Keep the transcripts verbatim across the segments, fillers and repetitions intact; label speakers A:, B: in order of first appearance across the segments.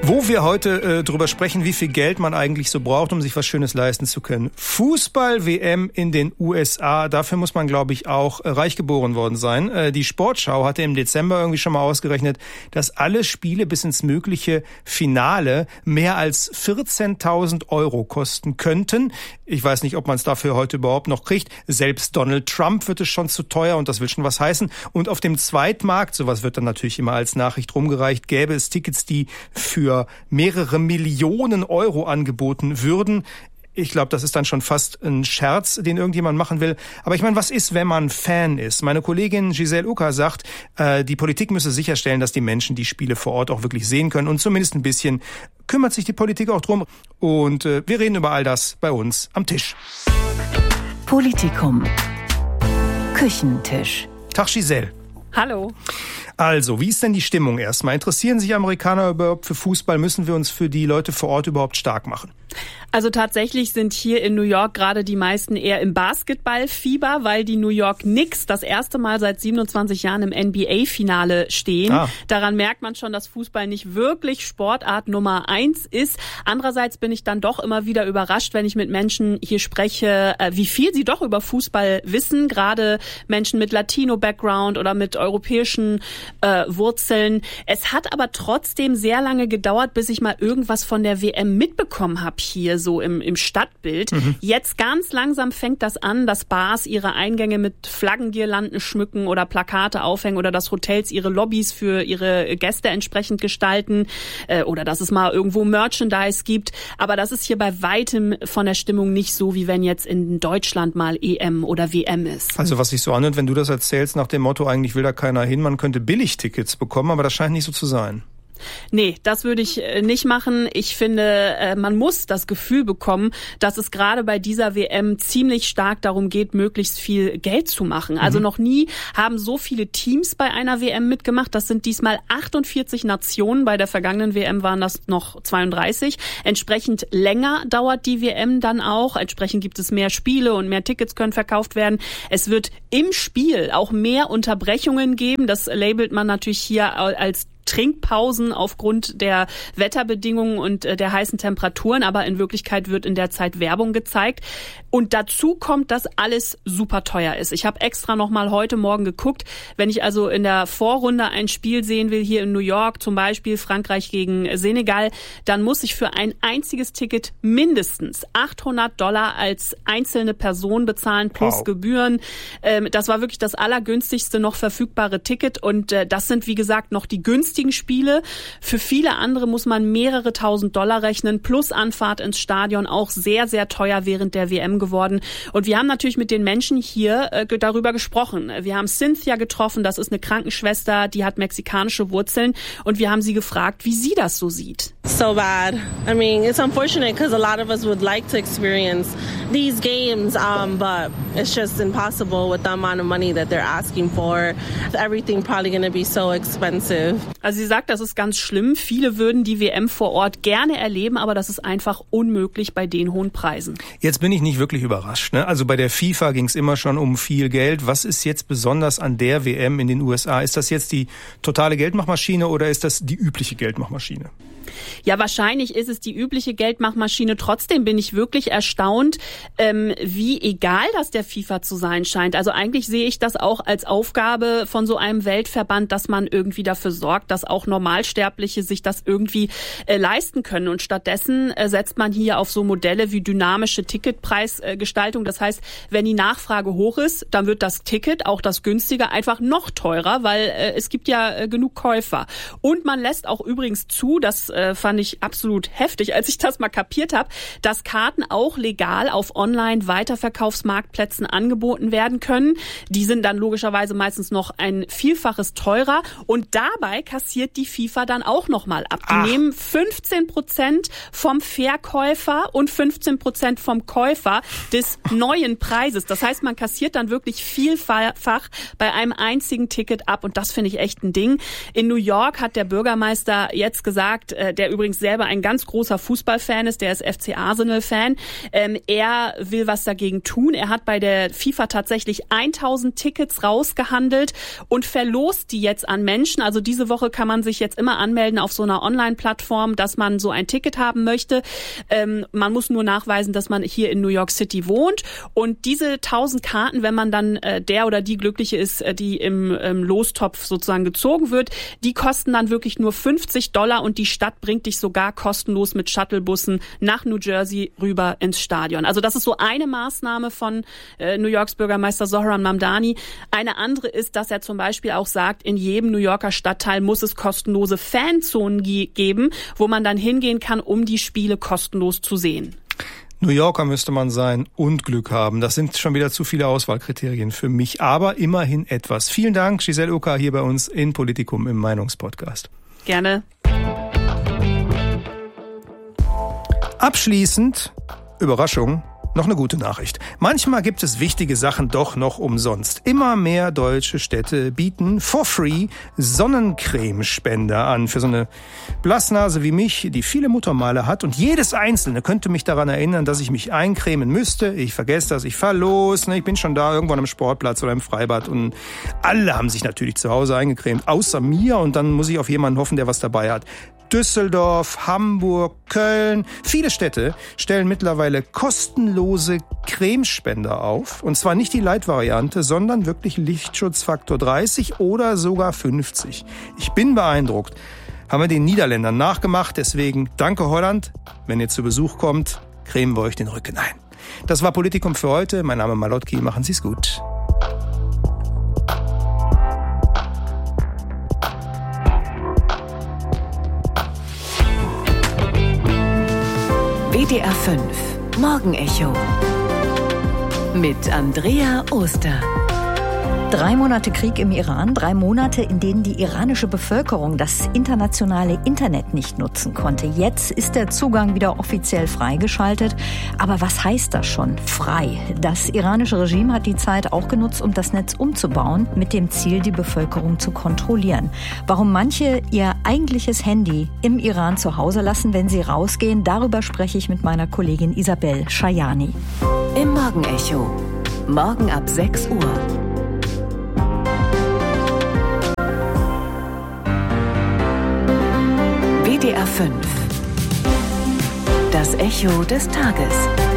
A: Wo wir heute äh, drüber sprechen, wie viel Geld man eigentlich so braucht, um sich was Schönes leisten zu können. Fußball-W M in den U S A, dafür muss man, glaube ich, auch äh, reich geboren worden sein. Äh, die Sportschau hatte im Dezember irgendwie schon mal ausgerechnet, dass alle Spiele bis ins mögliche Finale mehr als vierzehntausend Euro kosten könnten. Ich weiß nicht, ob man es dafür heute überhaupt noch kriegt. Selbst Donald Trump wird es schon zu teuer und das will schon was heißen. Und auf dem Zweitmarkt, sowas wird dann natürlich immer als Nachricht rumgereicht, gäbe es Tickets, die für mehrere Millionen Euro angeboten würden. Ich glaube, das ist dann schon fast ein Scherz, den irgendjemand machen will. Aber ich meine, was ist, wenn man Fan ist? Meine Kollegin Giselle Ucker sagt, äh, die Politik müsse sicherstellen, dass die Menschen die Spiele vor Ort auch wirklich sehen können. Und zumindest ein bisschen kümmert sich die Politik auch drum. Und äh, wir reden über all das bei uns am Tisch.
B: Politikum. Küchentisch.
A: Tag, Giselle.
C: Hallo.
A: Also, wie ist denn die Stimmung erstmal? Interessieren sich Amerikaner überhaupt für Fußball? Müssen wir uns für die Leute vor Ort überhaupt stark machen?
C: Also tatsächlich sind hier in New York gerade die meisten eher im Basketballfieber, weil die New York Knicks das erste Mal seit siebenundzwanzig Jahren im N B A-Finale stehen. Ah. Daran merkt man schon, dass Fußball nicht wirklich Sportart Nummer eins ist. Andererseits bin ich dann doch immer wieder überrascht, wenn ich mit Menschen hier spreche, wie viel sie doch über Fußball wissen. Gerade Menschen mit Latino-Background oder mit europäischen äh, Wurzeln. Es hat aber trotzdem sehr lange gedauert, bis ich mal irgendwas von der W M mitbekommen habe hier so im, im Stadtbild. Mhm. Jetzt ganz langsam fängt das an, dass Bars ihre Eingänge mit Flaggengirlanden schmücken oder Plakate aufhängen oder dass Hotels ihre Lobbys für ihre Gäste entsprechend gestalten äh, oder dass es mal irgendwo Merchandise gibt. Aber das ist hier bei weitem von der Stimmung nicht so, wie wenn jetzt in Deutschland mal E M oder W M ist.
A: Also was sich so anhört, wenn du das erzählst nach dem Motto, eigentlich will da keiner hin, man könnte Billigtickets bekommen, aber das scheint nicht so zu sein.
C: Nee, das würde ich nicht machen. Ich finde, man muss das Gefühl bekommen, dass es gerade bei dieser W M ziemlich stark darum geht, möglichst viel Geld zu machen. Also mhm. noch nie haben so viele Teams bei einer W M mitgemacht. Das sind diesmal achtundvierzig Nationen. Bei der vergangenen W M waren das noch zweiunddreißig. Entsprechend länger dauert die W M dann auch. Entsprechend gibt es mehr Spiele und mehr Tickets können verkauft werden. Es wird im Spiel auch mehr Unterbrechungen geben. Das labelt man natürlich hier als Trinkpausen aufgrund der Wetterbedingungen und der heißen Temperaturen, aber in Wirklichkeit wird in der Zeit Werbung gezeigt. Und dazu kommt, dass alles super teuer ist. Ich habe extra noch mal heute Morgen geguckt, wenn ich also in der Vorrunde ein Spiel sehen will, hier in New York, zum Beispiel Frankreich gegen Senegal, dann muss ich für ein einziges Ticket mindestens achthundert Dollar als einzelne Person bezahlen, plus wow. Gebühren. Das war wirklich das allergünstigste noch verfügbare Ticket und das sind, wie gesagt, noch die günstigsten Spiele. Für viele andere muss man mehrere tausend Dollar rechnen, plus Anfahrt ins Stadion, auch sehr, sehr teuer während der W M geworden. Und wir haben natürlich mit den Menschen hier äh, darüber gesprochen. Wir haben Cynthia getroffen, das ist eine Krankenschwester, die hat mexikanische Wurzeln und wir haben sie gefragt, wie sie das so sieht.
D: So bad. I mean, it's unfortunate because a lot of us would like to experience these games, um, but it's just impossible with the amount of money that they're asking for. Everything probably going to be so expensive.
C: Also sie sagt, das ist ganz schlimm. Viele würden die W M vor Ort gerne erleben, aber das ist einfach unmöglich bei den hohen Preisen.
A: Jetzt bin ich nicht wirklich überrascht, ne? Also bei der FIFA ging es immer schon um viel Geld. Was ist jetzt besonders an der W M in den U S A? Ist das jetzt die totale Geldmachmaschine oder ist das die übliche Geldmachmaschine?
C: Ja, wahrscheinlich ist es die übliche Geldmachmaschine. Trotzdem bin ich wirklich erstaunt, ähm, wie egal das der FIFA zu sein scheint. Also eigentlich sehe ich das auch als Aufgabe von so einem Weltverband, dass man irgendwie dafür sorgt, dass auch Normalsterbliche sich das irgendwie äh, leisten können. Und stattdessen äh, setzt man hier auf so Modelle wie dynamische Ticketpreisgestaltung. Das heißt, wenn die Nachfrage hoch ist, dann wird das Ticket, auch das günstige, einfach noch teurer, weil äh, es gibt ja äh, genug Käufer. Und man lässt auch übrigens zu, dass äh, fand ich absolut heftig, als ich das mal kapiert habe, dass Karten auch legal auf Online-Weiterverkaufsmarktplätzen angeboten werden können. Die sind dann logischerweise meistens noch ein Vielfaches teurer und dabei kassiert die FIFA dann auch nochmal ab. Die Ach. nehmen fünfzehn Prozent vom Verkäufer und fünfzehn Prozent vom Käufer des neuen Preises. Das heißt, man kassiert dann wirklich vielfach bei einem einzigen Ticket ab und das finde ich echt ein Ding. In New York hat der Bürgermeister jetzt gesagt, der übrigens selber ein ganz großer Fußballfan ist, der ist F C Arsenal-Fan. Ähm, er will was dagegen tun. Er hat bei der FIFA tatsächlich tausend Tickets rausgehandelt und verlost die jetzt an Menschen. Also diese Woche kann man sich jetzt immer anmelden auf so einer Online-Plattform, dass man so ein Ticket haben möchte. Ähm, man muss nur nachweisen, dass man hier in New York City wohnt. Und diese tausend Karten, wenn man dann äh, der oder die Glückliche ist, äh, die im ähm, Lostopf sozusagen gezogen wird, die kosten dann wirklich nur fünfzig Dollar und die Stadt bringt dich sogar kostenlos mit Shuttlebussen nach New Jersey rüber ins Stadion. Also das ist so eine Maßnahme von äh, New Yorks Bürgermeister Zohran Mamdani. Eine andere ist, dass er zum Beispiel auch sagt, in jedem New Yorker Stadtteil muss es kostenlose Fanzonen ge- geben, wo man dann hingehen kann, um die Spiele kostenlos zu sehen.
A: New Yorker müsste man sein und Glück haben. Das sind schon wieder zu viele Auswahlkriterien für mich, aber immerhin etwas. Vielen Dank, Giselle Ucker, hier bei uns in Politikum im Meinungspodcast.
C: Gerne.
A: Abschließend, Überraschung, noch eine gute Nachricht. Manchmal gibt es wichtige Sachen doch noch umsonst. Immer mehr deutsche Städte bieten for free Sonnencremespender an für so eine Blassnase wie mich, die viele Muttermale hat. Und jedes Einzelne könnte mich daran erinnern, dass ich mich eincremen müsste. Ich vergesse das, ich fahr los, ne, ich bin schon da irgendwann am Sportplatz oder im Freibad. Und alle haben sich natürlich zu Hause eingecremt, außer mir. Und dann muss ich auf jemanden hoffen, der was dabei hat. Düsseldorf, Hamburg, Köln, viele Städte stellen mittlerweile kostenlose Cremespender auf. Und zwar nicht die Light-Variante, sondern wirklich Lichtschutzfaktor dreißig oder sogar fünfzig. Ich bin beeindruckt. Haben wir den Niederländern nachgemacht. Deswegen danke Holland. Wenn ihr zu Besuch kommt, cremen wir euch den Rücken ein. Das war Politikum für heute. Mein Name ist Malotki. Machen Sie's gut.
B: W D R fünf Morgenecho mit Andrea Oster.
E: Drei Monate Krieg im Iran, drei Monate, in denen die iranische Bevölkerung das internationale Internet nicht nutzen konnte. Jetzt ist der Zugang wieder offiziell freigeschaltet. Aber was heißt das schon? Frei. Das iranische Regime hat die Zeit auch genutzt, um das Netz umzubauen, mit dem Ziel, die Bevölkerung zu kontrollieren. Warum manche ihr eigentliches Handy im Iran zu Hause lassen, wenn sie rausgehen, darüber spreche ich mit meiner Kollegin Isabel Schajani.
B: Im Morgenecho. Morgen ab sechs Uhr. W D R fünf. Das Echo des Tages.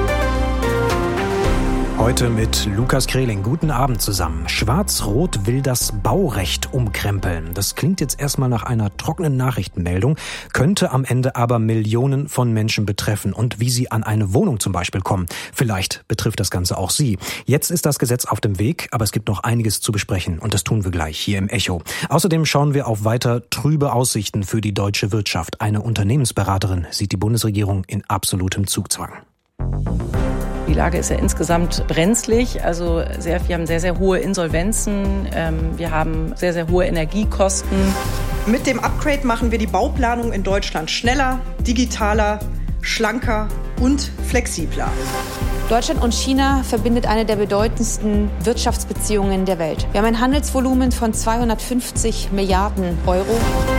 F: Heute mit Lukas Kreling. Guten Abend zusammen. Schwarz-Rot will das Baurecht umkrempeln. Das klingt jetzt erstmal nach einer trockenen Nachrichtenmeldung, könnte am Ende aber Millionen von Menschen betreffen und wie sie an eine Wohnung zum Beispiel kommen. Vielleicht betrifft das Ganze auch Sie. Jetzt ist das Gesetz auf dem Weg, aber es gibt noch einiges zu besprechen und das tun wir gleich hier im Echo. Außerdem schauen wir auf weiter trübe Aussichten für die deutsche Wirtschaft. Eine Unternehmensberaterin sieht die Bundesregierung in absolutem Zugzwang.
G: Die Lage ist ja insgesamt brenzlig. Also sehr, wir haben sehr, sehr hohe Insolvenzen. Ähm, wir haben sehr, sehr hohe Energiekosten.
H: Mit dem Upgrade machen wir die Bauplanung in Deutschland schneller, digitaler, schlanker und flexibler.
I: Deutschland und China verbindet eine der bedeutendsten Wirtschaftsbeziehungen der Welt. Wir haben ein Handelsvolumen von zweihundertfünfzig Milliarden Euro.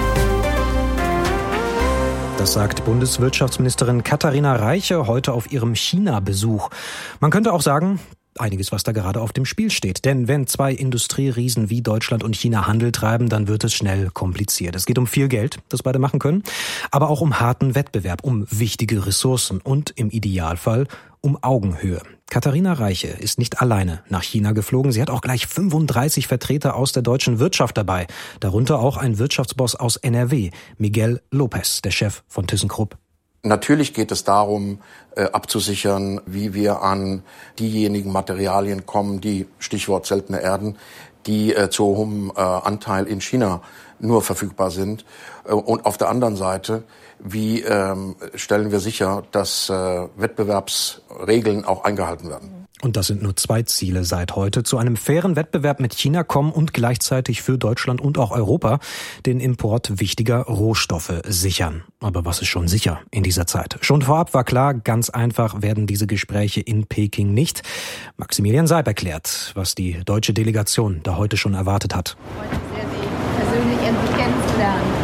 F: Das sagt Bundeswirtschaftsministerin Katharina Reiche heute auf ihrem China-Besuch. Man könnte auch sagen, einiges, was da gerade auf dem Spiel steht. Denn wenn zwei Industrieriesen wie Deutschland und China Handel treiben, dann wird es schnell kompliziert. Es geht um viel Geld, das beide machen können, aber auch um harten Wettbewerb, um wichtige Ressourcen und im Idealfall um Augenhöhe. Katharina Reiche ist nicht alleine nach China geflogen. Sie hat auch gleich fünfunddreißig Vertreter aus der deutschen Wirtschaft dabei. Darunter auch ein Wirtschaftsboss aus N R W, Miguel Lopez, der Chef von ThyssenKrupp.
J: Natürlich geht es darum, äh, abzusichern, wie wir an diejenigen Materialien kommen, die, Stichwort seltene Erden, die äh, zu hohem äh, Anteil in China nur verfügbar sind. Äh, und auf der anderen Seite, wie ähm, stellen wir sicher, dass äh, Wettbewerbsregeln auch eingehalten werden.
F: Und das sind nur zwei Ziele seit heute. Zu einem fairen Wettbewerb mit China kommen und gleichzeitig für Deutschland und auch Europa den Import wichtiger Rohstoffe sichern. Aber was ist schon sicher in dieser Zeit? Schon vorab war klar, ganz einfach werden diese Gespräche in Peking nicht. Maximilian Seib erklärt, was die deutsche Delegation da heute schon erwartet hat.
K: Ich freue mich sehr, Sie persönlich endlich kennenzulernen.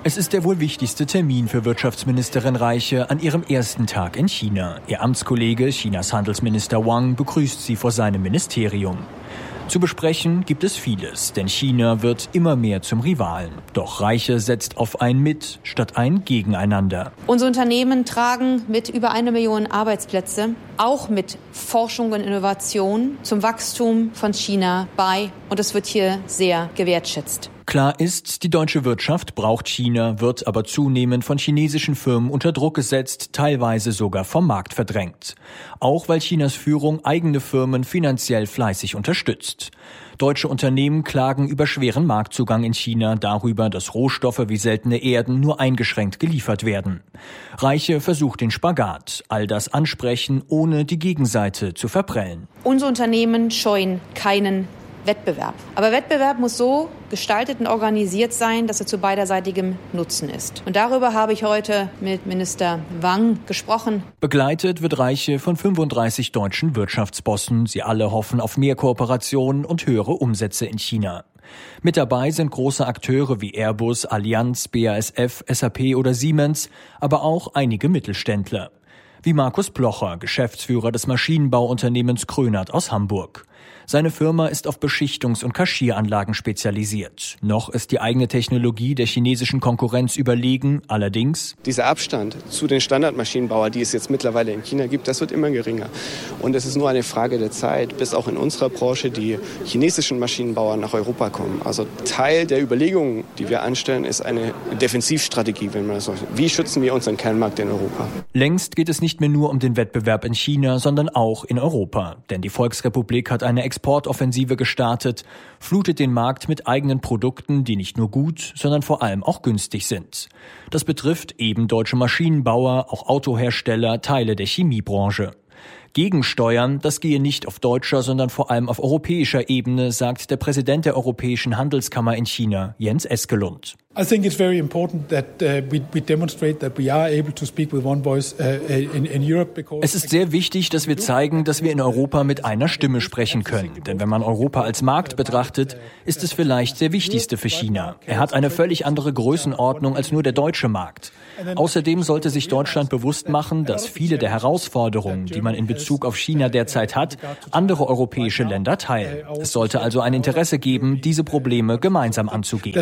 K: Es ist der wohl wichtigste Termin für Wirtschaftsministerin Reiche an ihrem ersten Tag in China. Ihr Amtskollege, Chinas Handelsminister Wang, begrüßt sie vor seinem Ministerium. Zu besprechen gibt es vieles, denn China wird immer mehr zum Rivalen. Doch Reiche setzt auf ein Mit statt ein Gegeneinander.
I: Unsere Unternehmen tragen mit über eine Million Arbeitsplätze, auch mit Forschung und Innovation, zum Wachstum von China bei. Und es wird hier sehr gewertschätzt.
K: Klar ist, die deutsche Wirtschaft braucht China, wird aber zunehmend von chinesischen Firmen unter Druck gesetzt, teilweise sogar vom Markt verdrängt. Auch weil Chinas Führung eigene Firmen finanziell fleißig unterstützt. Deutsche Unternehmen klagen über schweren Marktzugang in China, darüber, dass Rohstoffe wie seltene Erden nur eingeschränkt geliefert werden. Reiche versucht den Spagat, all das ansprechen, ohne die Gegenseite zu verprellen.
I: Unsere Unternehmen scheuen keinen Wettbewerb. Aber Wettbewerb muss so gestaltet und organisiert sein, dass er zu beiderseitigem Nutzen ist. Und darüber habe ich heute mit Minister Wang gesprochen.
K: Begleitet wird Reiche von fünfunddreißig deutschen Wirtschaftsbossen. Sie alle hoffen auf mehr Kooperation und höhere Umsätze in China. Mit dabei sind große Akteure wie Airbus, Allianz, B A S F, S A P oder Siemens, aber auch einige Mittelständler. Wie Markus Plocher, Geschäftsführer des Maschinenbauunternehmens Krönert aus Hamburg. Seine Firma ist auf Beschichtungs- und Kaschieranlagen spezialisiert. Noch ist die eigene Technologie der chinesischen Konkurrenz überlegen, allerdings
L: dieser Abstand zu den Standardmaschinenbauern, die es jetzt mittlerweile in China gibt, das wird immer geringer. Und es ist nur eine Frage der Zeit, bis auch in unserer Branche die chinesischen Maschinenbauer nach Europa kommen. Also Teil der Überlegungen, die wir anstellen, ist eine Defensivstrategie, wenn man das so. Wie schützen wir unseren Kernmarkt in Europa?
K: Längst geht es nicht mehr nur um den Wettbewerb in China, sondern auch in Europa. Denn die Volksrepublik hat eine Exportoffensive gestartet, flutet den Markt mit eigenen Produkten, die nicht nur gut, sondern vor allem auch günstig sind. Das betrifft eben deutsche Maschinenbauer, auch Autohersteller, Teile der Chemiebranche. Gegensteuern, das gehe nicht auf deutscher, sondern vor allem auf europäischer Ebene, sagt der Präsident der Europäischen Handelskammer in China, Jens Eskelund.
M: I think it's very important that uh, we, we demonstrate that we are able to speak with one voice uh, in, in Europe because
K: Es ist sehr wichtig, dass wir zeigen, dass wir in Europa mit einer Stimme sprechen können. Denn wenn man Europa als Markt betrachtet, ist es vielleicht der wichtigste für China. Er hat eine völlig andere Größenordnung als nur der deutsche Markt. Außerdem sollte sich Deutschland bewusst machen, dass viele der Herausforderungen, die man in Bezug auf China derzeit hat, andere europäische Länder teilen. Es sollte also ein Interesse geben, diese Probleme gemeinsam anzugehen.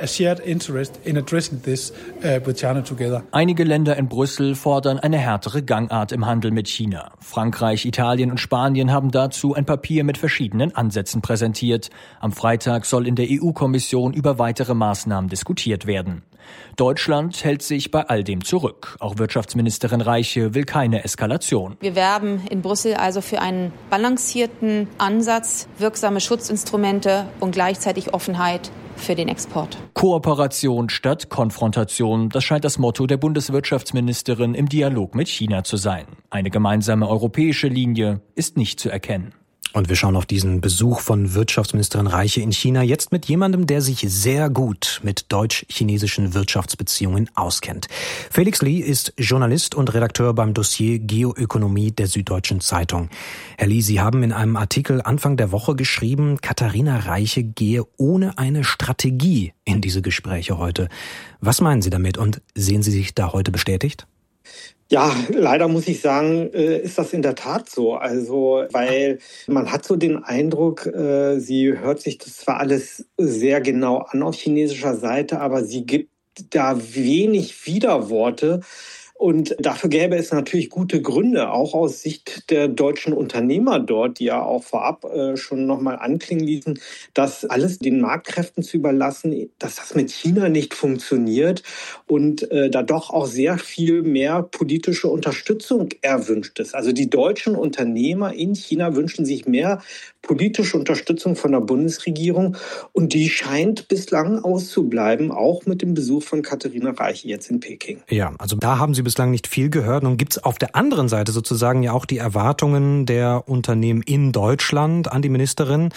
K: Einige Länder in Brüssel fordern eine härtere Gangart im Handel mit China. Frankreich, Italien und Spanien haben dazu ein Papier mit verschiedenen Ansätzen präsentiert. Am Freitag soll in der E U-Kommission über weitere Maßnahmen diskutiert werden. Deutschland hält sich bei all dem zurück. Auch Wirtschaftsministerin Reiche will keine Eskalation.
I: Wir werben in Brüssel also für einen balancierten Ansatz, wirksame Schutzinstrumente und gleichzeitig Offenheit für den Export.
K: Kooperation statt Konfrontation, das scheint das Motto der Bundeswirtschaftsministerin im Dialog mit China zu sein. Eine gemeinsame europäische Linie ist nicht zu erkennen.
F: Und wir schauen auf diesen Besuch von Wirtschaftsministerin Reiche in China jetzt mit jemandem, der sich sehr gut mit deutsch-chinesischen Wirtschaftsbeziehungen auskennt. Felix Lee ist Journalist und Redakteur beim Dossier Geoökonomie der Süddeutschen Zeitung. Herr Lee, Sie haben in einem Artikel Anfang der Woche geschrieben, Katharina Reiche gehe ohne eine Strategie in diese Gespräche heute. Was meinen Sie damit und sehen Sie sich da heute bestätigt?
N: Ja, leider muss ich sagen, ist das in der Tat so. Also, weil man hat so den Eindruck, sie hört sich das zwar alles sehr genau an auf chinesischer Seite, aber sie gibt da wenig Widerworte. Und dafür gäbe es natürlich gute Gründe, auch aus Sicht der deutschen Unternehmer dort, die ja auch vorab äh, schon nochmal anklingen ließen, dass alles den Marktkräften zu überlassen, dass das mit China nicht funktioniert und äh, da doch auch sehr viel mehr politische Unterstützung erwünscht ist. Also die deutschen Unternehmer in China wünschen sich mehr politische Unterstützung von der Bundesregierung und die scheint bislang auszubleiben, auch mit dem Besuch von Katharina Reiche jetzt in Peking.
F: Ja, also da haben Sie bislang nicht viel gehört. Nun gibt es auf der anderen Seite sozusagen ja auch die Erwartungen der Unternehmen in Deutschland an die Ministerin,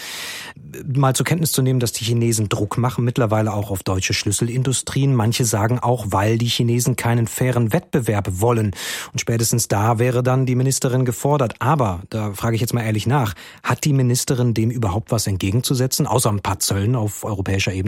F: mal zur Kenntnis zu nehmen, dass die Chinesen Druck machen, mittlerweile auch auf deutsche Schlüsselindustrien. Manche sagen auch, weil die Chinesen keinen fairen Wettbewerb wollen. Und spätestens da wäre dann die Ministerin gefordert. Aber, da frage ich jetzt mal ehrlich nach, hat die Ministerin dem überhaupt was entgegenzusetzen, außer ein paar Zöllen auf europäischer Ebene?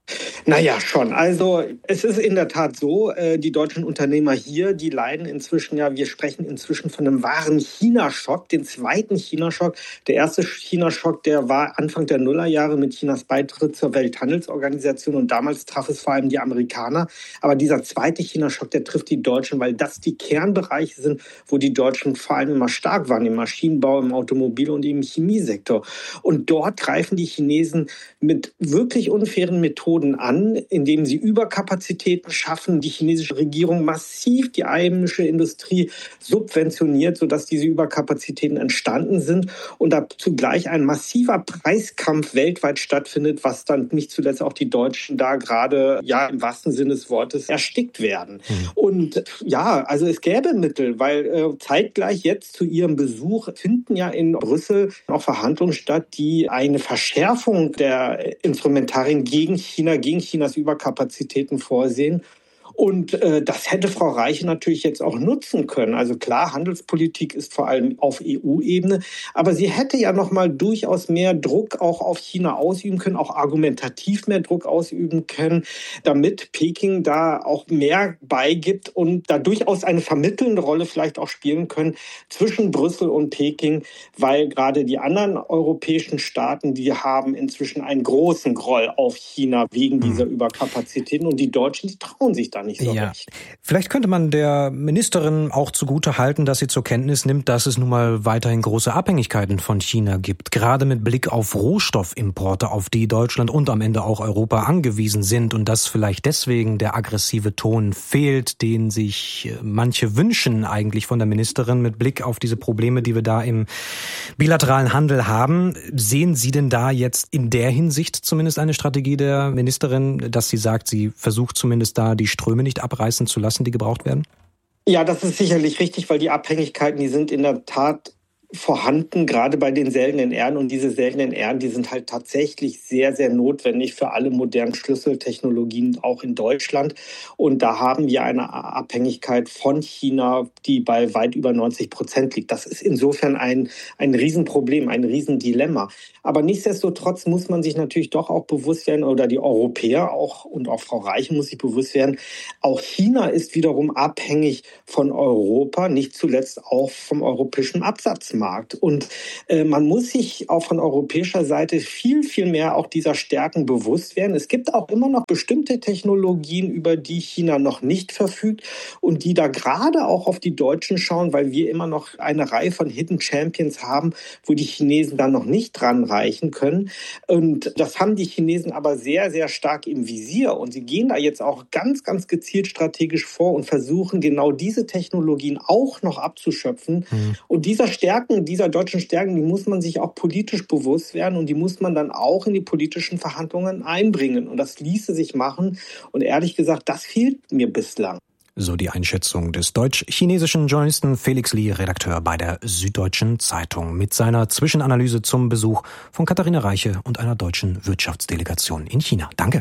N: Naja, schon. Also es ist in der Tat so, die deutschen Unternehmer hier, die leiden inzwischen, ja, wir sprechen inzwischen von einem wahren China-Schock, den zweiten China-Schock. Der erste China-Schock, der war Anfang der Nullerjahre mit Chinas Beitritt zur Welthandelsorganisation und damals traf es vor allem die Amerikaner. Aber dieser zweite China-Schock, der trifft die Deutschen, weil das die Kernbereiche sind, wo die Deutschen vor allem immer stark waren, im Maschinenbau, im Automobil- und im Chemiesektor. Und dort greifen die Chinesen mit wirklich unfairen Methoden an, indem sie Überkapazitäten schaffen, die chinesische Regierung massiv die heimische Industrie subventioniert, sodass diese Überkapazitäten entstanden sind und da zugleich ein massiver Preiskampf weltweit stattfindet, was dann nicht zuletzt auch die Deutschen da gerade, ja, im wahrsten Sinne des Wortes erstickt werden. Mhm. Und ja, also es gäbe Mittel, weil äh, zeitgleich jetzt zu ihrem Besuch finden ja in Brüssel auch Verhandlungen statt, die eine Verschärfung der Instrumentarien gegen China, gegen Chinas Überkapazitäten vorsehen. Und äh, das hätte Frau Reiche natürlich jetzt auch nutzen können. Also klar, Handelspolitik ist vor allem auf E U-Ebene, aber sie hätte ja noch mal durchaus mehr Druck auch auf China ausüben können, auch argumentativ mehr Druck ausüben können, damit Peking da auch mehr beigibt und da durchaus eine vermittelnde Rolle vielleicht auch spielen können zwischen Brüssel und Peking, weil gerade die anderen europäischen Staaten, die haben inzwischen einen großen Groll auf China wegen dieser Überkapazitäten und die Deutschen, die trauen sich da nicht so
F: ja.
N: recht.
F: Vielleicht könnte man der Ministerin auch zugute halten, dass sie zur Kenntnis nimmt, dass es nun mal weiterhin große Abhängigkeiten von China gibt, gerade mit Blick auf Rohstoffimporte, auf die Deutschland und am Ende auch Europa angewiesen sind und dass vielleicht deswegen der aggressive Ton fehlt, den sich manche wünschen eigentlich von der Ministerin mit Blick auf diese Probleme, die wir da im bilateralen Handel haben. Sehen Sie denn da jetzt in der Hinsicht zumindest eine Strategie der Ministerin, dass sie sagt, sie versucht zumindest da die Ströme nicht abreißen zu lassen, die gebraucht werden?
N: Ja, das ist sicherlich richtig, weil die Abhängigkeiten, die sind in der Tat vorhanden, gerade bei den seltenen Erden. Und diese seltenen Erden, die sind halt tatsächlich sehr, sehr notwendig für alle modernen Schlüsseltechnologien, auch in Deutschland. Und da haben wir eine Abhängigkeit von China, die bei weit über neunzig Prozent liegt. Das ist insofern ein, ein Riesenproblem, ein Riesendilemma. Aber nichtsdestotrotz muss man sich natürlich doch auch bewusst werden, oder die Europäer auch und auch Frau Reiche muss sich bewusst werden, auch China ist wiederum abhängig von Europa, nicht zuletzt auch vom europäischen Absatzmarkt. Und äh, man muss sich auch von europäischer Seite viel, viel mehr auch dieser Stärken bewusst werden. Es gibt auch immer noch bestimmte Technologien, über die China noch nicht verfügt und die da gerade auch auf die Deutschen schauen, weil wir immer noch eine Reihe von Hidden Champions haben, wo die Chinesen dann noch nicht dran reichen können. Und das haben die Chinesen aber sehr, sehr stark im Visier. Und sie gehen da jetzt auch ganz, ganz gezielt strategisch vor und versuchen genau diese Technologien auch noch abzuschöpfen. Mhm. Und dieser Stärken dieser deutschen Stärken, die muss man sich auch politisch bewusst werden und die muss man dann auch in die politischen Verhandlungen einbringen. Und das ließe sich machen. Und ehrlich gesagt, das fehlt mir bislang.
F: So die Einschätzung des deutsch-chinesischen Journalisten Felix Lee, Redakteur bei der Süddeutschen Zeitung, mit seiner Zwischenanalyse zum Besuch von Katharina Reiche und einer deutschen Wirtschaftsdelegation in China. Danke.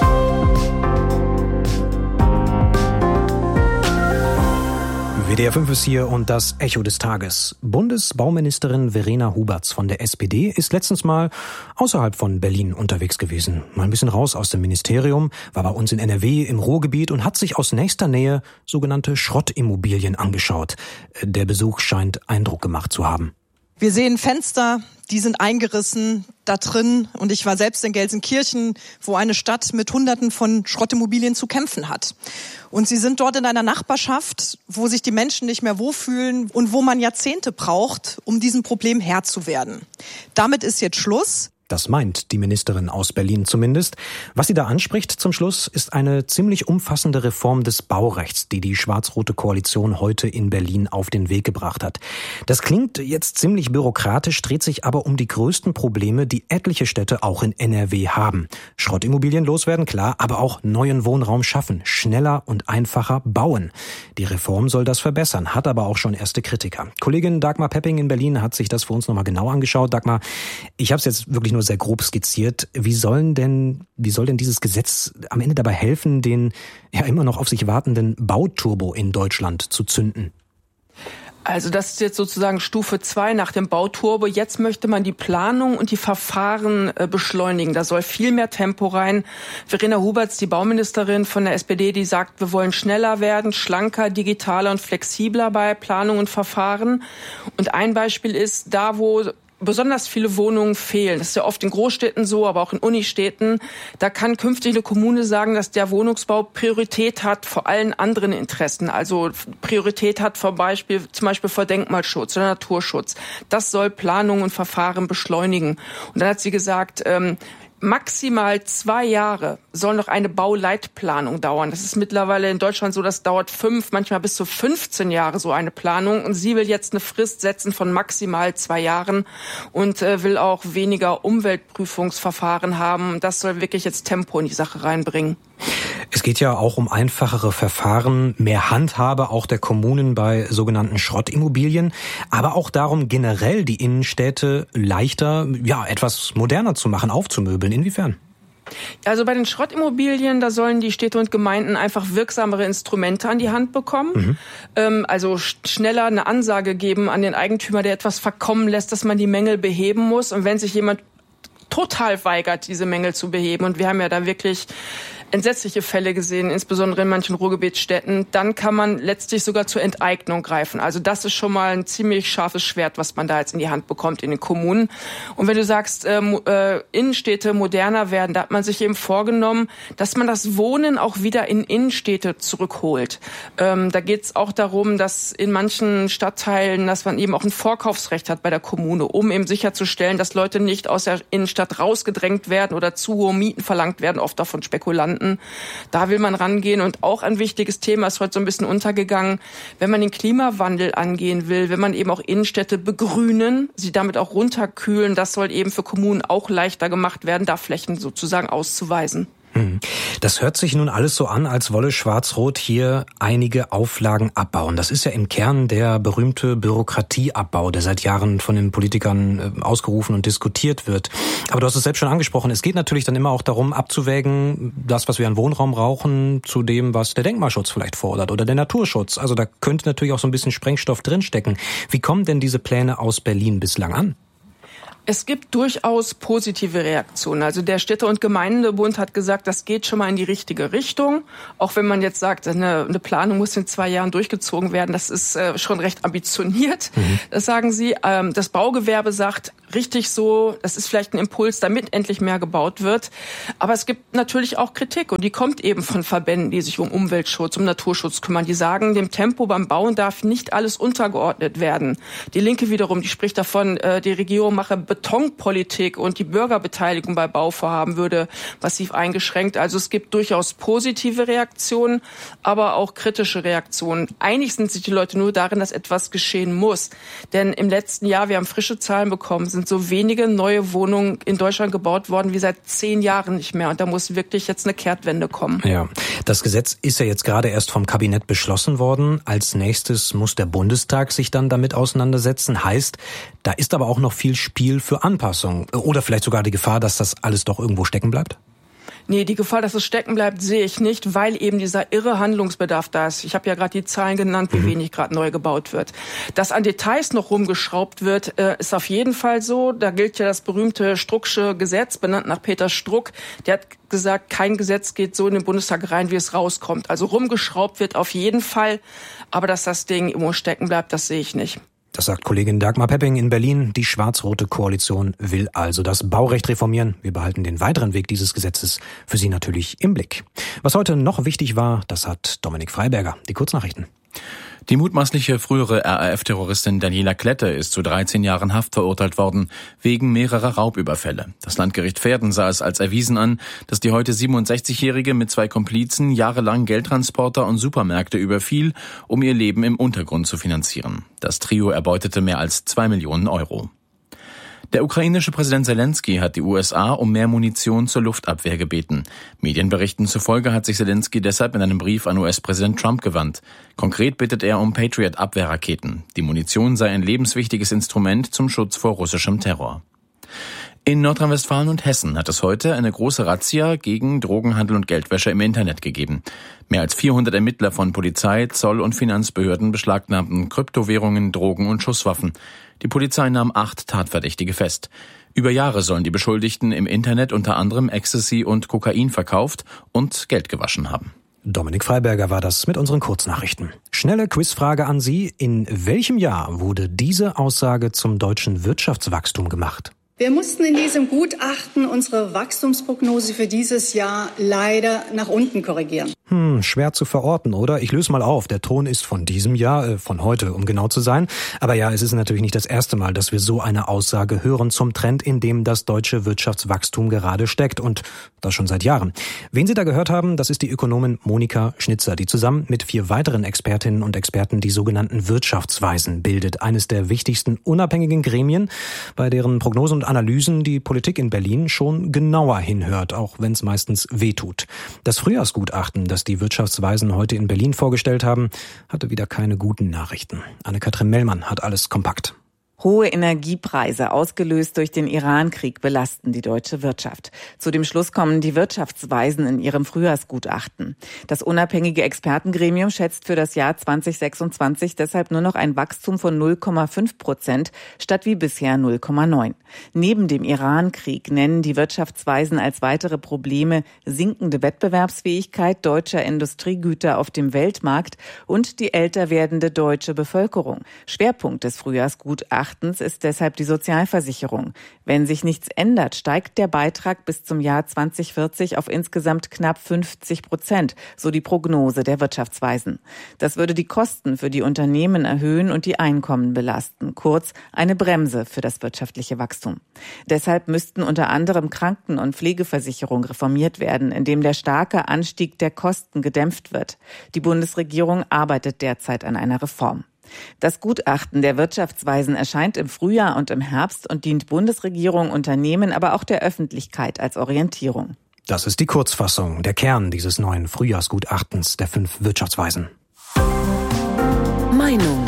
F: W D R fünf ist hier und das Echo des Tages. Bundesbauministerin Verena Huberts von der S P D ist letztens mal außerhalb von Berlin unterwegs gewesen. Mal ein bisschen raus aus dem Ministerium, war bei uns in N R W im Ruhrgebiet und hat sich aus nächster Nähe sogenannte Schrottimmobilien angeschaut. Der Besuch scheint Eindruck gemacht zu haben.
O: Wir sehen Fenster, die sind eingerissen da drin. Und ich war selbst in Gelsenkirchen, wo eine Stadt mit Hunderten von Schrottimmobilien zu kämpfen hat. Und sie sind dort in einer Nachbarschaft, wo sich die Menschen nicht mehr wohlfühlen und wo man Jahrzehnte braucht, um diesem Problem Herr zu werden. Damit ist jetzt Schluss.
F: Das meint die Ministerin aus Berlin zumindest. Was sie da anspricht zum Schluss, ist eine ziemlich umfassende Reform des Baurechts, die die schwarz-rote Koalition heute in Berlin auf den Weg gebracht hat. Das klingt jetzt ziemlich bürokratisch, dreht sich aber um die größten Probleme, die etliche Städte auch in N R W haben. Schrottimmobilien loswerden, klar, aber auch neuen Wohnraum schaffen, schneller und einfacher bauen. Die Reform soll das verbessern, hat aber auch schon erste Kritiker. Kollegin Dagmar Pepping in Berlin hat sich das für uns nochmal genau angeschaut. Dagmar, ich habe es jetzt wirklich nur sehr grob skizziert. Wie sollen denn, wie soll denn dieses Gesetz am Ende dabei helfen, den ja immer noch auf sich wartenden Bauturbo in Deutschland zu zünden?
G: Also das ist jetzt sozusagen Stufe zwei nach dem Bauturbo. Jetzt möchte man die Planung und die Verfahren äh, beschleunigen. Da soll viel mehr Tempo rein. Verena Huberts, die Bauministerin von der S P D, die sagt, wir wollen schneller werden, schlanker, digitaler und flexibler bei Planung und Verfahren. Und ein Beispiel ist, da wo besonders viele Wohnungen fehlen. Das ist ja oft in Großstädten so, aber auch in Unistädten. Da kann künftig eine Kommune sagen, dass der Wohnungsbau Priorität hat vor allen anderen Interessen. Also Priorität hat zum Beispiel, zum Beispiel vor Denkmalschutz oder Naturschutz. Das soll Planung und Verfahren beschleunigen. Und dann hat sie gesagt, ähm, maximal zwei Jahre soll noch eine Bauleitplanung dauern. Das ist mittlerweile in Deutschland so, das dauert fünf, manchmal bis zu fünfzehn Jahre so eine Planung. Und sie will jetzt eine Frist setzen von maximal zwei Jahren und äh, will auch weniger Umweltprüfungsverfahren haben. Das soll wirklich jetzt Tempo in die Sache reinbringen.
F: Es geht ja auch um einfachere Verfahren, mehr Handhabe auch der Kommunen bei sogenannten Schrottimmobilien, aber auch darum, generell die Innenstädte leichter, ja, etwas moderner zu machen, aufzumöbeln. Inwiefern?
G: Also bei den Schrottimmobilien, da sollen die Städte und Gemeinden einfach wirksamere Instrumente an die Hand bekommen. Mhm. Ähm, also schneller eine Ansage geben an den Eigentümer, der etwas verkommen lässt, dass man die Mängel beheben muss. Und wenn sich jemand total weigert, diese Mängel zu beheben, und wir haben ja da wirklich entsetzliche Fälle gesehen, insbesondere in manchen Ruhrgebietsstädten, dann kann man letztlich sogar zur Enteignung greifen. Also das ist schon mal ein ziemlich scharfes Schwert, was man da jetzt in die Hand bekommt in den Kommunen. Und wenn du sagst, äh, äh, Innenstädte moderner werden, da hat man sich eben vorgenommen, dass man das Wohnen auch wieder in Innenstädte zurückholt. Ähm, da geht es auch darum, dass in manchen Stadtteilen, dass man eben auch ein Vorkaufsrecht hat bei der Kommune, um eben sicherzustellen, dass Leute nicht aus der Innenstadt rausgedrängt werden oder zu hohe Mieten verlangt werden, oft auch von Spekulanten. Da will man rangehen. Und auch ein wichtiges Thema ist heute so ein bisschen untergegangen, wenn man den Klimawandel angehen will, wenn man eben auch Innenstädte begrünen, sie damit auch runterkühlen, das soll eben für Kommunen auch leichter gemacht werden, da Flächen sozusagen auszuweisen.
F: Das hört sich nun alles so an, als wolle Schwarz-Rot hier einige Auflagen abbauen. Das ist ja im Kern der berühmte Bürokratieabbau, der seit Jahren von den Politikern ausgerufen und diskutiert wird. Aber du hast es selbst schon angesprochen, es geht natürlich dann immer auch darum, abzuwägen, das, was wir an Wohnraum brauchen, zu dem, was der Denkmalschutz vielleicht fordert oder der Naturschutz. Also da könnte natürlich auch so ein bisschen Sprengstoff drinstecken. Wie kommen denn diese Pläne aus Berlin bislang an?
G: Es gibt durchaus positive Reaktionen. Also der Städte- und Gemeindebund hat gesagt, das geht schon mal in die richtige Richtung. Auch wenn man jetzt sagt, eine, eine Planung muss in zwei Jahren durchgezogen werden, das ist äh, schon recht ambitioniert. Mhm. Das sagen sie. Ähm, das Baugewerbe sagt, richtig so, das ist vielleicht ein Impuls, damit endlich mehr gebaut wird. Aber es gibt natürlich auch Kritik und die kommt eben von Verbänden, die sich um Umweltschutz, um Naturschutz kümmern. Die sagen, dem Tempo beim Bauen darf nicht alles untergeordnet werden. Die Linke wiederum, die spricht davon, äh, die Regierung mache Betonpolitik und die Bürgerbeteiligung bei Bauvorhaben würde massiv eingeschränkt. Also es gibt durchaus positive Reaktionen, aber auch kritische Reaktionen. Einig sind sich die Leute nur darin, dass etwas geschehen muss. Denn im letzten Jahr, wir haben frische Zahlen bekommen, sind so wenige neue Wohnungen in Deutschland gebaut worden wie seit zehn Jahren nicht mehr. Und da muss wirklich jetzt eine Kehrtwende kommen.
F: Ja, das Gesetz ist ja jetzt gerade erst vom Kabinett beschlossen worden. Als nächstes muss der Bundestag sich dann damit auseinandersetzen. Heißt, da ist aber auch noch viel Spiel für Anpassung oder vielleicht sogar die Gefahr, dass das alles doch irgendwo stecken bleibt?
G: Nee, die Gefahr, dass es stecken bleibt, sehe ich nicht, weil eben dieser irre Handlungsbedarf da ist. Ich habe ja gerade die Zahlen genannt, wie mhm. wenig gerade neu gebaut wird. Dass an Details noch rumgeschraubt wird, ist auf jeden Fall so. Da gilt ja das berühmte Strucksche Gesetz, benannt nach Peter Struck. Der hat gesagt, kein Gesetz geht so in den Bundestag rein, wie es rauskommt. Also rumgeschraubt wird auf jeden Fall. Aber dass das Ding irgendwo stecken bleibt, das sehe ich nicht.
F: Das sagt Kollegin Dagmar Pepping in Berlin. Die schwarz-rote Koalition will also das Baurecht reformieren. Wir behalten den weiteren Weg dieses Gesetzes für Sie natürlich im Blick. Was heute noch wichtig war, das hat Dominik Freiberger. Die Kurznachrichten.
P: Die mutmaßliche frühere R A F-Terroristin Daniela Klette ist zu dreizehn Jahren Haft verurteilt worden, wegen mehrerer Raubüberfälle. Das Landgericht Verden sah es als erwiesen an, dass die heute siebenundsechzigjährige mit zwei Komplizen jahrelang Geldtransporter und Supermärkte überfiel, um ihr Leben im Untergrund zu finanzieren. Das Trio erbeutete mehr als zwei Millionen Euro. Der ukrainische Präsident Selensky hat die U S A um mehr Munition zur Luftabwehr gebeten. Medienberichten zufolge hat sich Selensky deshalb in einem Brief an U S-Präsident Trump gewandt. Konkret bittet er um Patriot-Abwehrraketen. Die Munition sei ein lebenswichtiges Instrument zum Schutz vor russischem Terror. In Nordrhein-Westfalen und Hessen hat es heute eine große Razzia gegen Drogenhandel und Geldwäsche im Internet gegeben. Mehr als vierhundert Ermittler von Polizei, Zoll- und Finanzbehörden beschlagnahmten Kryptowährungen, Drogen und Schusswaffen. Die Polizei nahm acht Tatverdächtige fest. Über Jahre sollen die Beschuldigten im Internet unter anderem Ecstasy und Kokain verkauft und Geld gewaschen haben.
F: Dominik Freiberger war das mit unseren Kurznachrichten. Schnelle Quizfrage an Sie. In welchem Jahr wurde diese Aussage zum deutschen Wirtschaftswachstum gemacht?
Q: Wir mussten in diesem Gutachten unsere Wachstumsprognose für dieses Jahr leider nach unten korrigieren.
F: Hm, schwer zu verorten, oder? Ich löse mal auf. Der Ton ist von diesem Jahr, äh, von heute, um genau zu sein. Aber ja, es ist natürlich nicht das erste Mal, dass wir so eine Aussage hören zum Trend, in dem das deutsche Wirtschaftswachstum gerade steckt. Und das schon seit Jahren. Wen Sie da gehört haben, das ist die Ökonomin Monika Schnitzer, die zusammen mit vier weiteren Expertinnen und Experten die sogenannten Wirtschaftsweisen bildet. Eines der wichtigsten unabhängigen Gremien, bei deren Prognosen und Analysen die Politik in Berlin schon genauer hinhört, auch wenn es meistens wehtut. Das Frühjahrsgutachten, das die Wirtschaftsweisen heute in Berlin vorgestellt haben, hatte wieder keine guten Nachrichten. Anne-Kathrin Mellmann hat alles kompakt.
R: Hohe Energiepreise, ausgelöst durch den Iran-Krieg, belasten die deutsche Wirtschaft. Zu dem Schluss kommen die Wirtschaftsweisen in ihrem Frühjahrsgutachten. Das unabhängige Expertengremium schätzt für das Jahr zwanzig sechsundzwanzig deshalb nur noch ein Wachstum von null Komma fünf Prozent statt wie bisher null Komma neun. Neben dem Iran-Krieg nennen die Wirtschaftsweisen als weitere Probleme sinkende Wettbewerbsfähigkeit deutscher Industriegüter auf dem Weltmarkt und die älter werdende deutsche Bevölkerung. Schwerpunkt des Frühjahrsgutachtens ist deshalb die Sozialversicherung. Wenn sich nichts ändert, steigt der Beitrag bis zum Jahr zwanzig vierzig auf insgesamt knapp fünfzig Prozent, so die Prognose der Wirtschaftsweisen. Das würde die Kosten für die Unternehmen erhöhen und die Einkommen belasten. Kurz, eine Bremse für das wirtschaftliche Wachstum. Deshalb müssten unter anderem Kranken- und Pflegeversicherung reformiert werden, indem der starke Anstieg der Kosten gedämpft wird. Die Bundesregierung arbeitet derzeit an einer Reform. Das Gutachten der Wirtschaftsweisen erscheint im Frühjahr und im Herbst und dient Bundesregierung, Unternehmen, aber auch der Öffentlichkeit als Orientierung.
F: Das ist die Kurzfassung, der Kern dieses neuen Frühjahrsgutachtens der fünf Wirtschaftsweisen.
B: Meinung.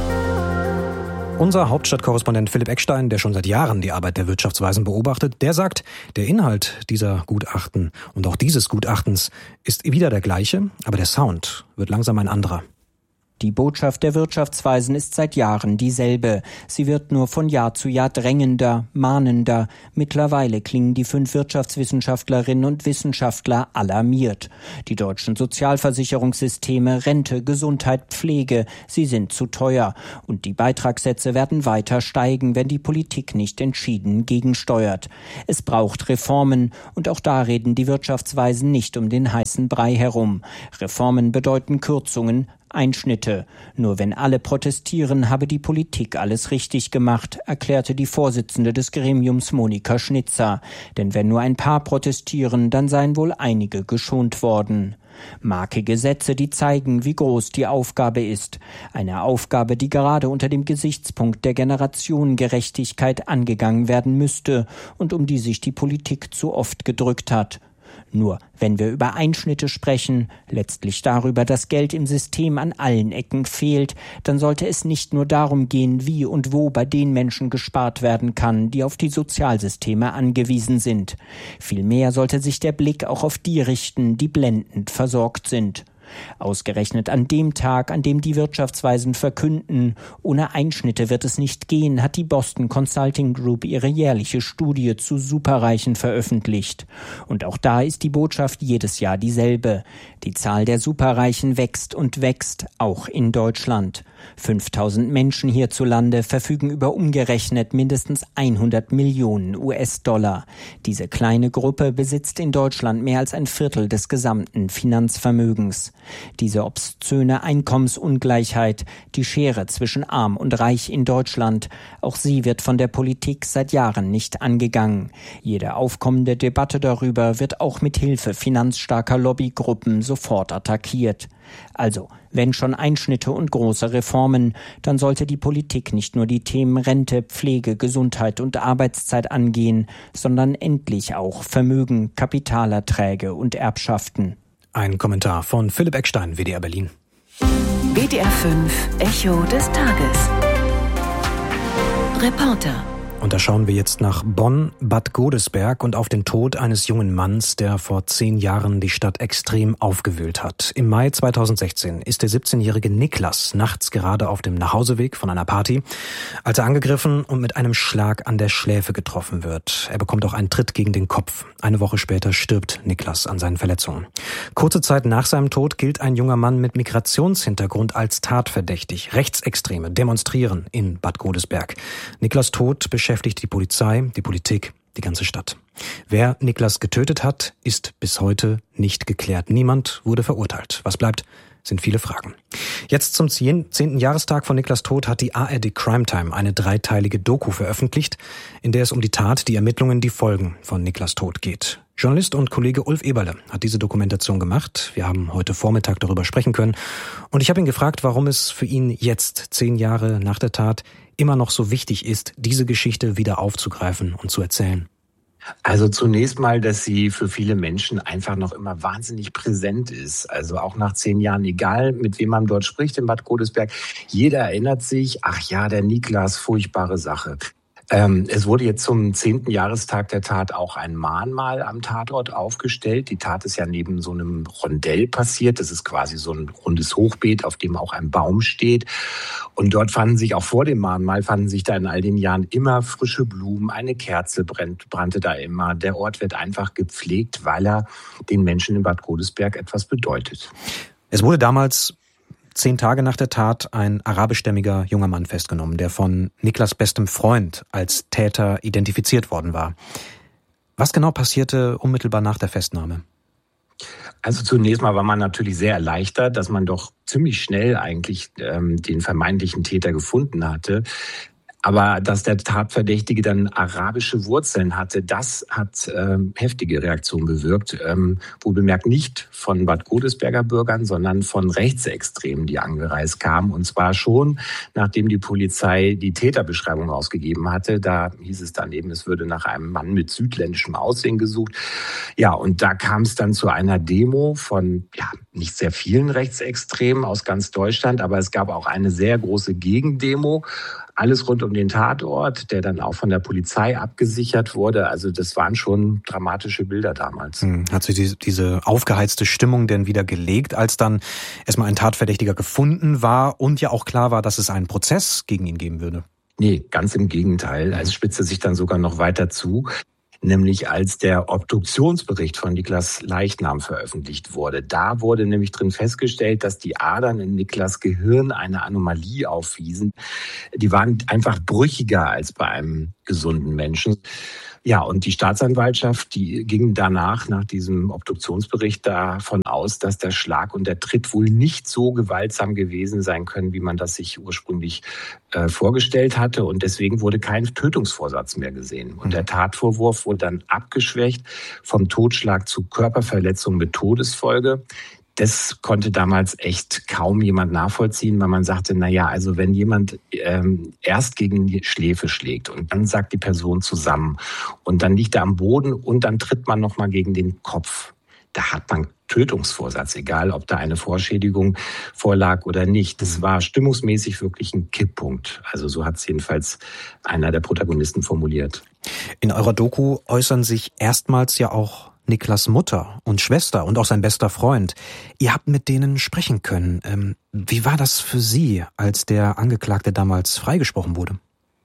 F: Unser Hauptstadtkorrespondent Philipp Eckstein, der schon seit Jahren die Arbeit der Wirtschaftsweisen beobachtet, der sagt, der Inhalt dieser Gutachten und auch dieses Gutachtens ist wieder der gleiche, aber der Sound wird langsam ein anderer.
S: Die Botschaft der Wirtschaftsweisen ist seit Jahren dieselbe. Sie wird nur von Jahr zu Jahr drängender, mahnender. Mittlerweile klingen die fünf Wirtschaftswissenschaftlerinnen und Wissenschaftler alarmiert. Die deutschen Sozialversicherungssysteme, Rente, Gesundheit, Pflege, sie sind zu teuer. Und die Beitragssätze werden weiter steigen, wenn die Politik nicht entschieden gegensteuert. Es braucht Reformen. Und auch da reden die Wirtschaftsweisen nicht um den heißen Brei herum. Reformen bedeuten Kürzungen, Einschnitte. Nur wenn alle protestieren, habe die Politik alles richtig gemacht, erklärte die Vorsitzende des Gremiums Monika Schnitzer. Denn wenn nur ein paar protestieren, dann seien wohl einige geschont worden. Markige Sätze, die zeigen, wie groß die Aufgabe ist. Eine Aufgabe, die gerade unter dem Gesichtspunkt der Generationengerechtigkeit angegangen werden müsste und um die sich die Politik zu oft gedrückt hat. Nur wenn wir über Einschnitte sprechen, letztlich darüber, dass Geld im System an allen Ecken fehlt, dann sollte es nicht nur darum gehen, wie und wo bei den Menschen gespart werden kann, die auf die Sozialsysteme angewiesen sind. Vielmehr sollte sich der Blick auch auf die richten, die blendend versorgt sind. Ausgerechnet an dem Tag, an dem die Wirtschaftsweisen verkünden, ohne Einschnitte wird es nicht gehen, hat die Boston Consulting Group ihre jährliche Studie zu Superreichen veröffentlicht. Und auch da ist die Botschaft jedes Jahr dieselbe. Die Zahl der Superreichen wächst und wächst, auch in Deutschland. fünftausend Menschen hierzulande verfügen über umgerechnet mindestens hundert Millionen U S-Dollar. Diese kleine Gruppe besitzt in Deutschland mehr als ein Viertel des gesamten Finanzvermögens. Diese obszöne Einkommensungleichheit, die Schere zwischen Arm und Reich in Deutschland, auch sie wird von der Politik seit Jahren nicht angegangen. Jede aufkommende Debatte darüber wird auch mit Hilfe finanzstarker Lobbygruppen sofort attackiert. Also, wenn schon Einschnitte und große Reformen, dann sollte die Politik nicht nur die Themen Rente, Pflege, Gesundheit und Arbeitszeit angehen, sondern endlich auch Vermögen, Kapitalerträge und Erbschaften.
F: Ein Kommentar von Philipp Eckstein, W D R Berlin.
B: W D R fünf Echo des Tages. Reporter.
F: Und da schauen wir jetzt nach Bonn, Bad Godesberg und auf den Tod eines jungen Manns, der vor zehn Jahren die Stadt extrem aufgewühlt hat. Im Mai zweitausendsechzehn ist der siebzehnjährige Niklas nachts gerade auf dem Nachhauseweg von einer Party, als er angegriffen und mit einem Schlag an der Schläfe getroffen wird. Er bekommt auch einen Tritt gegen den Kopf. Eine Woche später stirbt Niklas an seinen Verletzungen. Kurze Zeit nach seinem Tod gilt ein junger Mann mit Migrationshintergrund als tatverdächtig. Rechtsextreme demonstrieren in Bad Godesberg. Niklas' Tod beschäftigt die Polizei, die Politik, die ganze Stadt. Wer Niklas getötet hat, ist bis heute nicht geklärt. Niemand wurde verurteilt. Was bleibt, sind viele Fragen. Jetzt zum zehnten Jahrestag von Niklas' Tod hat die A R D Crime Time eine dreiteilige Doku veröffentlicht, in der es um die Tat, die Ermittlungen, die Folgen von Niklas' Tod geht. Journalist und Kollege Ulf Eberle hat diese Dokumentation gemacht. Wir haben heute Vormittag darüber sprechen können. Und ich habe ihn gefragt, warum es für ihn jetzt, zehn Jahre nach der Tat, immer noch so wichtig ist, diese Geschichte wieder aufzugreifen und zu erzählen.
T: Also zunächst mal, dass sie für viele Menschen einfach noch immer wahnsinnig präsent ist. Also auch nach zehn Jahren, egal mit wem man dort spricht in Bad Godesberg, jeder erinnert sich, ach ja, der Niklas, furchtbare Sache. Ähm, es wurde jetzt zum zehnten Jahrestag der Tat auch ein Mahnmal am Tatort aufgestellt. Die Tat ist ja neben so einem Rondell passiert. Das ist quasi so ein rundes Hochbeet, auf dem auch ein Baum steht. Und dort fanden sich auch vor dem Mahnmal, fanden sich da in all den Jahren immer frische Blumen. Eine Kerze brennt, brannte da immer. Der Ort wird einfach gepflegt, weil er den Menschen in Bad Godesberg etwas bedeutet.
F: Es wurde damals Zehn Tage nach der Tat ein arabischstämmiger junger Mann festgenommen, der von Niklas' bestem Freund als Täter identifiziert worden war. Was genau passierte unmittelbar nach der Festnahme?
T: Also zunächst mal war man natürlich sehr erleichtert, dass man doch ziemlich schnell eigentlich ähm, den vermeintlichen Täter gefunden hatte. Aber dass der Tatverdächtige dann arabische Wurzeln hatte, das hat ähm, heftige Reaktionen bewirkt. Ähm, wohl bemerkt nicht von Bad Godesberger Bürgern, sondern von Rechtsextremen, die angereist kamen. Und zwar schon, nachdem die Polizei die Täterbeschreibung ausgegeben hatte. Da hieß es dann eben, es würde nach einem Mann mit südländischem Aussehen gesucht. Ja, und da kam es dann zu einer Demo von ja nicht sehr vielen Rechtsextremen aus ganz Deutschland, aber es gab auch eine sehr große Gegendemo. Alles rund um den Tatort, der dann auch von der Polizei abgesichert wurde. Also das waren schon dramatische Bilder damals.
F: Hm. Hat sich diese aufgeheizte Stimmung denn wieder gelegt, als dann erstmal ein Tatverdächtiger gefunden war und ja auch klar war, dass es einen Prozess gegen ihn geben würde?
T: Nee, ganz im Gegenteil. Es spitzte sich dann sogar noch weiter zu. Nämlich als der Obduktionsbericht von Niklas' Leichnam veröffentlicht wurde. Da wurde nämlich drin festgestellt, dass die Adern in Niklas' Gehirn eine Anomalie aufwiesen. Die waren einfach brüchiger als bei einem gesunden Menschen. Ja, und die Staatsanwaltschaft, die ging danach, nach diesem Obduktionsbericht, davon aus, dass der Schlag und der Tritt wohl nicht so gewaltsam gewesen sein können, wie man das sich ursprünglich äh, vorgestellt hatte. Und deswegen wurde kein Tötungsvorsatz mehr gesehen. Und der Tatvorwurf wurde dann abgeschwächt vom Totschlag zu Körperverletzung mit Todesfolge. Das konnte damals echt kaum jemand nachvollziehen, weil man sagte, na ja, also wenn jemand ähm, erst gegen die Schläfe schlägt und dann sagt die Person zusammen und dann liegt er am Boden und dann tritt man nochmal gegen den Kopf, da hat man Tötungsvorsatz, egal ob da eine Vorschädigung vorlag oder nicht. Das war stimmungsmäßig wirklich ein Kipppunkt. Also so hat es jedenfalls einer der Protagonisten formuliert.
F: In eurer Doku äußern sich erstmals ja auch Niklas' Mutter und Schwester und auch sein bester Freund. Ihr habt mit denen sprechen können. Ähm, wie war das für Sie, als der Angeklagte damals freigesprochen wurde?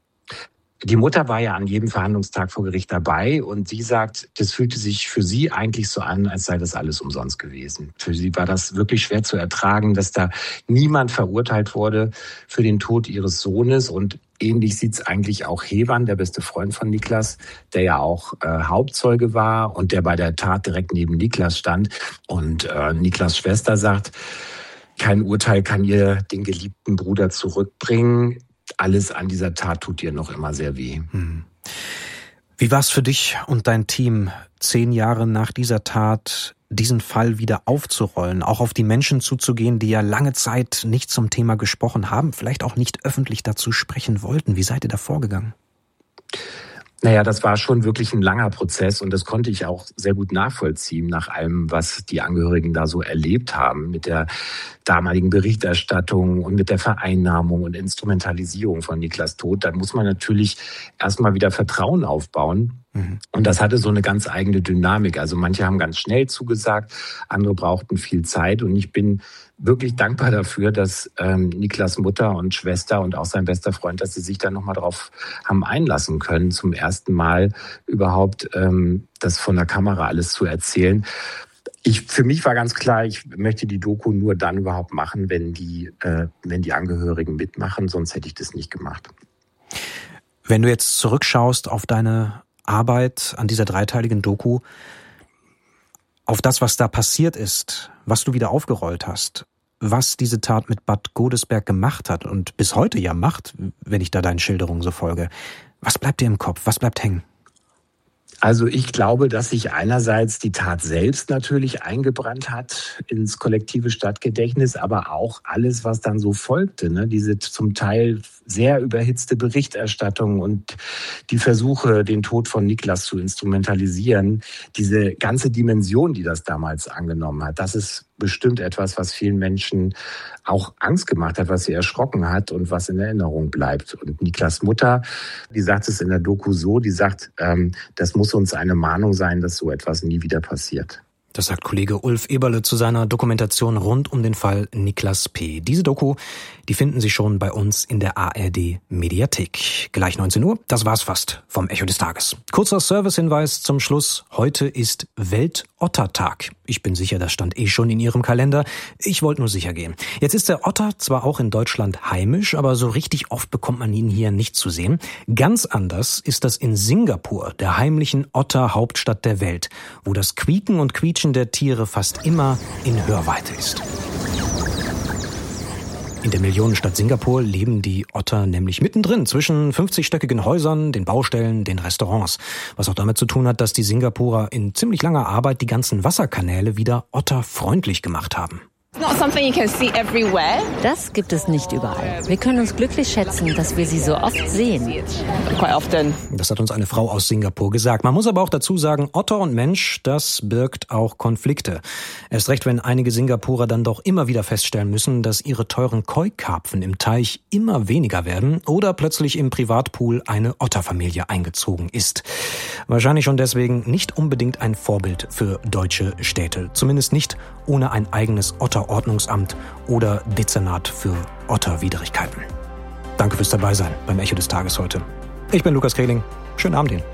T: Die Mutter war ja an jedem Verhandlungstag vor Gericht dabei und sie sagt, das fühlte sich für sie eigentlich so an, als sei das alles umsonst gewesen. Für sie war das wirklich schwer zu ertragen, dass da niemand verurteilt wurde für den Tod ihres Sohnes. Und ähnlich sieht's eigentlich auch Hewan, der beste Freund von Niklas, der ja auch äh, Hauptzeuge war und der bei der Tat direkt neben Niklas stand. Und äh, Niklas' Schwester sagt, kein Urteil kann ihr den geliebten Bruder zurückbringen. Alles an dieser Tat tut dir noch immer sehr weh.
F: Hm. Wie war es für dich und dein Team, zehn Jahre nach dieser Tat diesen Fall wieder aufzurollen, auch auf die Menschen zuzugehen, die ja lange Zeit nicht zum Thema gesprochen haben, vielleicht auch nicht öffentlich dazu sprechen wollten? Wie seid ihr da vorgegangen?
T: Naja, das war schon wirklich ein langer Prozess und das konnte ich auch sehr gut nachvollziehen nach allem, was die Angehörigen da so erlebt haben mit der damaligen Berichterstattung und mit der Vereinnahmung und Instrumentalisierung von Niklas Tod. Da muss man natürlich erstmal wieder Vertrauen aufbauen. Mhm. Und das hatte so eine ganz eigene Dynamik. Also manche haben ganz schnell zugesagt, andere brauchten viel Zeit und ich bin wirklich dankbar dafür, dass ähm, Niklas Mutter und Schwester und auch sein bester Freund, dass sie sich da nochmal drauf haben einlassen können, zum ersten Mal überhaupt ähm, das von der Kamera alles zu erzählen. Ich, für mich war ganz klar, ich möchte die Doku nur dann überhaupt machen, wenn die, äh, wenn die Angehörigen mitmachen, sonst hätte ich das nicht gemacht.
F: Wenn du jetzt zurückschaust auf deine Arbeit an dieser dreiteiligen Doku, auf das, was da passiert ist, was du wieder aufgerollt hast, was diese Tat mit Bad Godesberg gemacht hat und bis heute ja macht, wenn ich da deinen Schilderungen so folge. Was bleibt dir im Kopf? Was bleibt hängen?
T: Also ich glaube, dass sich einerseits die Tat selbst natürlich eingebrannt hat ins kollektive Stadtgedächtnis, aber auch alles, was dann so folgte, ne? Diese zum Teil sehr überhitzte Berichterstattung und die Versuche, den Tod von Niklas zu instrumentalisieren, diese ganze Dimension, die das damals angenommen hat, das ist bestimmt etwas, was vielen Menschen auch Angst gemacht hat, was sie erschrocken hat und was in Erinnerung bleibt. Und Niklas Mutter, die sagt es in der Doku so, die sagt, ähm, das muss uns eine Mahnung sein, dass so etwas nie wieder passiert.
F: Das sagt Kollege Ulf Eberle zu seiner Dokumentation rund um den Fall Niklas P. Diese Doku, die finden Sie schon bei uns in der A R D Mediathek. Gleich neunzehn Uhr, das war's fast vom Echo des Tages. Kurzer Servicehinweis zum Schluss. Heute ist Welt-Otter-Tag. Ich bin sicher, das stand eh schon in Ihrem Kalender. Ich wollte nur sicher gehen. Jetzt ist der Otter zwar auch in Deutschland heimisch, aber so richtig oft bekommt man ihn hier nicht zu sehen. Ganz anders ist das in Singapur, der heimlichen Otter-Hauptstadt der Welt, wo das Quieken und Quietschen der Tiere fast immer in Hörweite ist. In der Millionenstadt Singapur leben die Otter nämlich mittendrin zwischen fünfzigstöckigen Häusern, den Baustellen, den Restaurants. Was auch damit zu tun hat, dass die Singapurer in ziemlich langer Arbeit die ganzen Wasserkanäle wieder otterfreundlich gemacht haben.
U: Das gibt es nicht überall. Wir können uns glücklich schätzen, dass wir sie so oft sehen.
F: Das hat uns eine Frau aus Singapur gesagt. Man muss aber auch dazu sagen, Otter und Mensch, das birgt auch Konflikte. Erst recht, wenn einige Singapurer dann doch immer wieder feststellen müssen, dass ihre teuren Koi-Karpfen im Teich immer weniger werden oder plötzlich im Privatpool eine Otterfamilie eingezogen ist. Wahrscheinlich schon deswegen nicht unbedingt ein Vorbild für deutsche Städte. Zumindest nicht ohne ein eigenes Otterordnungsamt oder Dezernat für Otterwidrigkeiten. Danke fürs Dabeisein beim Echo des Tages heute. Ich bin Lukas Kehling. Schönen Abend Ihnen.